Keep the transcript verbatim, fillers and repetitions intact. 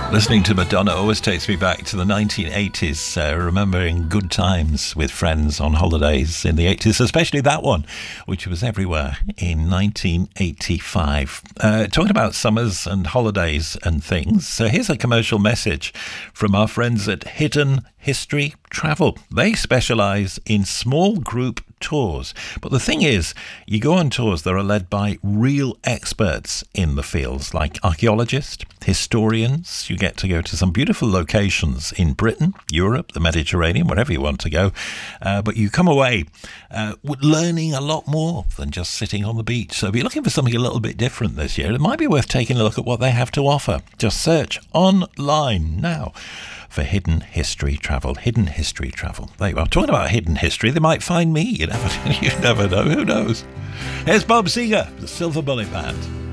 Listening to Madonna always takes me back to the nineteen eighties, uh, remembering good times with friends on holidays in the eighties, especially that one, which was everywhere in nineteen eighty-five. Uh, talking about summers and holidays and things, so here's a commercial message from our friends at Hidden History Travel. They specialise in small group tours. But the thing is, you go on tours that are led by real experts in the fields, like archaeologists, historians. You get to go to some beautiful locations in Britain, Europe, the Mediterranean, wherever you want to go. Uh, but you come away uh, learning a lot more than just sitting on the beach. So if you're looking for something a little bit different this year, it might be worth taking a look at what they have to offer. Just search online now for Hidden History Travel. Hidden History Travel. There you are. Talking about hidden history, they might find me. You never, you never know. Who knows? Here's Bob Seger, the Silver Bullet Band.